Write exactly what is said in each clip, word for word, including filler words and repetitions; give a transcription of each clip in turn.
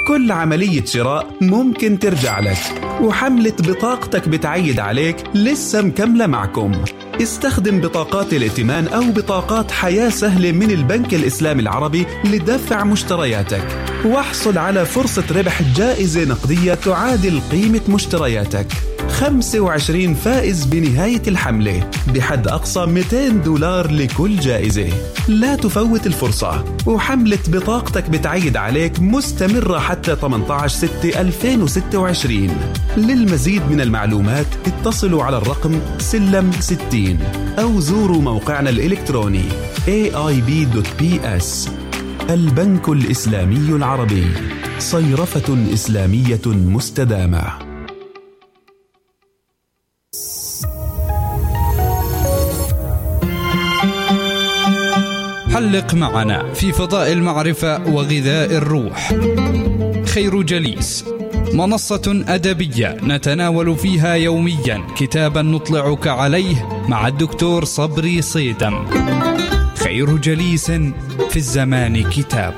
كل عملية شراء ممكن ترجع لك، وحملة بطاقتك بتعيد عليك لسه مكملة معكم. استخدم بطاقات الائتمان أو بطاقات حياة سهلة من البنك الإسلامي العربي لدفع مشترياتك، واحصل على فرصة ربح جائزة نقدية تعادل قيمة مشترياتك. خمسة وعشرين فائز بنهاية الحملة، بحد أقصى مئتين دولار لكل جائزة. لا تفوت الفرصة، وحملة بطاقتك بتعيد عليك مستمرة حتى ثمانية عشر ستة ألفين وستة وعشرين. للمزيد من المعلومات اتصلوا على الرقم سلم ستين أو زوروا موقعنا الإلكتروني إيه آي بي دوت بي إس. البنك الإسلامي العربي، صيرفة إسلامية مستدامة. حلق معنا في فضاء المعرفة وغذاء الروح. خير جليس، منصة أدبية نتناول فيها يوميا كتابا نطلعك عليه مع الدكتور صبري صيدم. خير جليس في الزمان كتاب.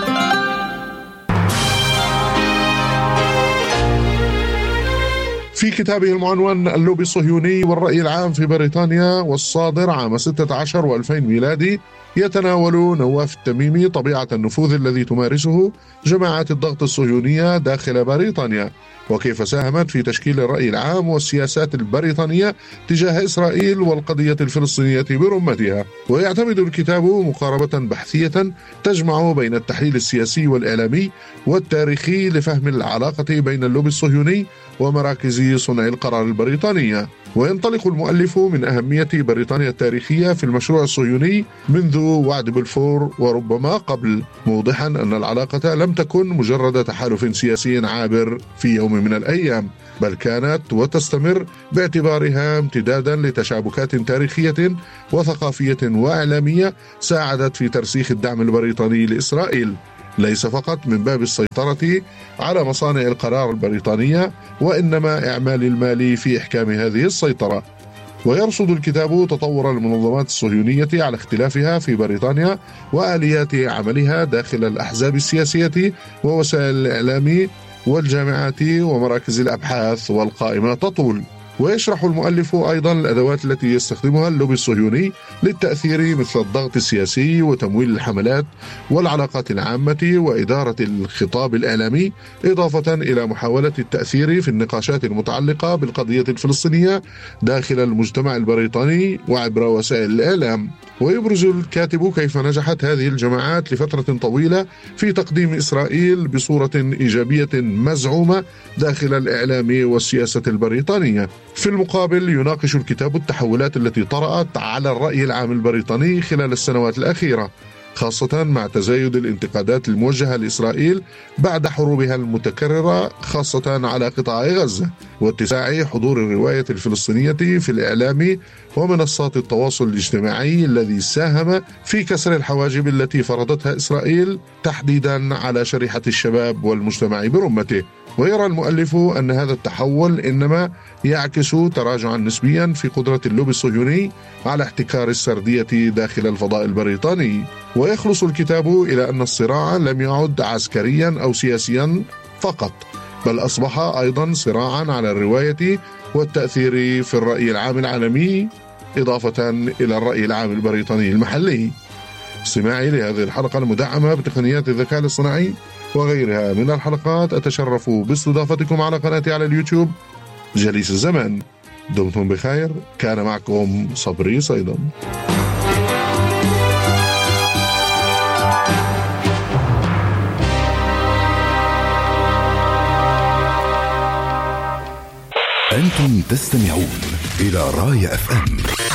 في كتابه المعنون اللوبي الصهيوني والرأي العام في بريطانيا والصادر عام ستة عشر وألفين ميلادي، يتناول نواف التميمي طبيعة النفوذ الذي تمارسه جماعات الضغط الصهيونية داخل بريطانيا، وكيف ساهمت في تشكيل الرأي العام والسياسات البريطانية تجاه إسرائيل والقضية الفلسطينية برمتها. ويعتمد الكتاب مقاربة بحثية تجمع بين التحليل السياسي والإعلامي والتاريخي لفهم العلاقة بين اللوبي الصهيوني ومراكز صنع القرار البريطانية. وينطلق المؤلف من أهمية بريطانيا التاريخية في المشروع الصهيوني منذ وعد بلفور وربما قبل، موضحا أن العلاقة لم تكن مجرد تحالف سياسي عابر في يوم من الأيام، بل كانت وتستمر باعتبارها امتدادا لتشابكات تاريخية وثقافية وإعلامية ساعدت في ترسيخ الدعم البريطاني لإسرائيل، ليس فقط من باب السيطرة على مصانع القرار البريطانية، وإنما إعمال المال في إحكام هذه السيطرة. ويرصد الكتاب تطور المنظمات الصهيونية على اختلافها في بريطانيا وآليات عملها داخل الأحزاب السياسية ووسائل الإعلام والجامعات ومراكز الأبحاث، والقائمة تطول. ويشرح المؤلف أيضا الأدوات التي يستخدمها اللوبي الصهيوني للتأثير، مثل الضغط السياسي وتمويل الحملات والعلاقات العامة وإدارة الخطاب الإعلامي، إضافة إلى محاولة التأثير في النقاشات المتعلقة بالقضية الفلسطينية داخل المجتمع البريطاني وعبر وسائل الإعلام. ويبرز الكاتب كيف نجحت هذه الجماعات لفترة طويلة في تقديم إسرائيل بصورة إيجابية مزعومة داخل الإعلام والسياسة البريطانية. في المقابل يناقش الكتاب التحولات التي طرأت على الرأي العام البريطاني خلال السنوات الأخيرة، خاصة مع تزايد الانتقادات الموجهة لإسرائيل بعد حروبها المتكررة خاصة على قطاع غزة، واتساع حضور الرواية الفلسطينية في الإعلام ومنصات التواصل الاجتماعي الذي ساهم في كسر الحواجب التي فرضتها إسرائيل تحديدا على شريحة الشباب والمجتمع برمته. ويرى المؤلف أن هذا التحول إنما يعكس تراجعا نسبيا في قدرة اللوبي الصهيوني على احتكار السردية داخل الفضاء البريطاني. ويخلص الكتاب إلى أن الصراع لم يعد عسكريا أو سياسيا فقط، بل أصبح أيضا صراعا على الرواية والتأثير في الرأي العام العالمي، إضافة إلى الرأي العام البريطاني المحلي. استماعي لهذه الحلقة المدعمة بتقنيات الذكاء الاصطناعي وغيرها من الحلقات، أتشرف باستضافتكم على قناتي على اليوتيوب جليس الزمان. دمتم بخير، كان معكم صبري صيدم. أنتم تستمعون إلى راية أف أم.